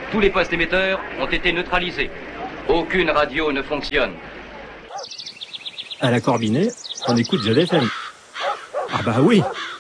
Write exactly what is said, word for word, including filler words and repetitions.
Tous les postes émetteurs ont été neutralisés. Aucune radio ne fonctionne. À la Corbinet, on écoute J F M. Ah bah oui.